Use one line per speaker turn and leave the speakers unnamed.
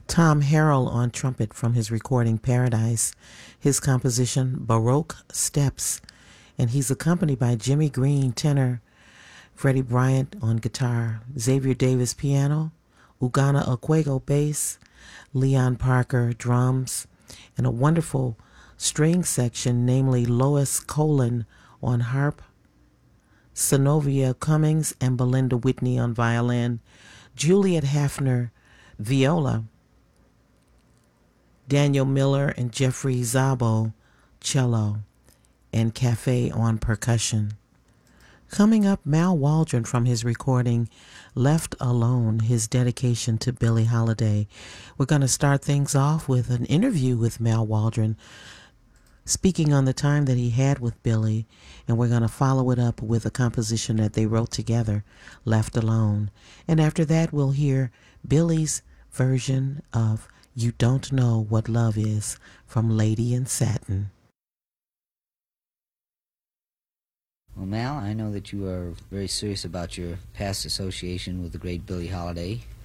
Tom Harrell on trumpet from his recording Paradise, his composition Baroque Steps, and he's accompanied by Jimmy Green, tenor, Freddie Bryant on guitar, Xavier Davis piano, Ugana Okwego bass, Leon Parker drums, and a wonderful string section, namely Lois Colin on harp, Synovia Cummings and Belinda Whitney on violin, Juliet Hafner viola, Daniel Miller and Jeffrey Zabo cello, and Cafe on percussion. Coming up, Mal Waldron from his recording Left Alone, his dedication to Billie Holiday. We're going to start things off with an interview with Mal Waldron, speaking on the time that he had with Billie, and we're going to follow it up with a composition that they wrote together, Left Alone. And after that, we'll hear Billie's version of You Don't Know What Love Is from Lady in Satin.
Well, Mal, I know that you are very serious about your past association with the great Billie Holiday.